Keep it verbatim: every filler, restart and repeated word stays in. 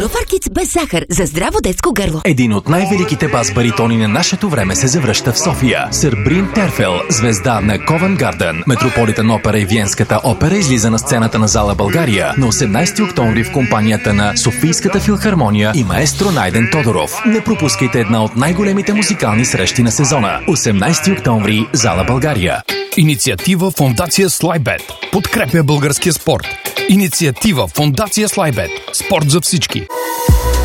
Фаркиц без захар за здраво детско гърло. Един от най-великите бас-баритони на нашето време се завръща в София. Сър Брин Терфел, звезда на Ковен Гарден, Метрополитен опера и Виенската опера, излиза на сцената на зала България на осемнайсети октомври в компанията на Софийската филхармония и маестро Найден Тодоров. Не пропускайте една от най-големите музикални срещи на сезона. осемнайсети октомври, зала България. Инициатива Фондация Слайбет подкрепя българския спорт. Инициатива Фондация Слайбет. Спорт за всички.